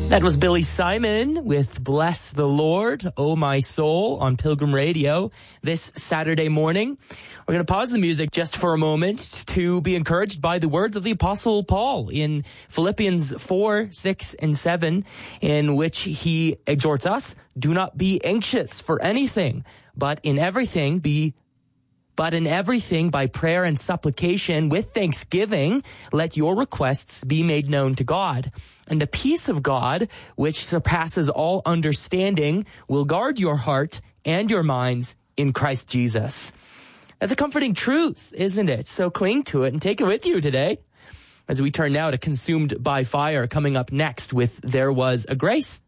That was Billy Simon with Bless the Lord, Oh My Soul on Pilgrim Radio this Saturday morning. We're going to pause the music just for a moment to be encouraged by the words of the Apostle Paul in Philippians 4, 6, and 7, in which he exhorts us, do not be anxious for anything, but in everything by prayer and supplication with thanksgiving, let your requests be made known to God. And the peace of God, which surpasses all understanding, will guard your heart and your minds in Christ Jesus. That's a comforting truth, isn't it? So cling to it and take it with you today. As we turn now to Consumed by Fire, coming up next with There Was a Grace.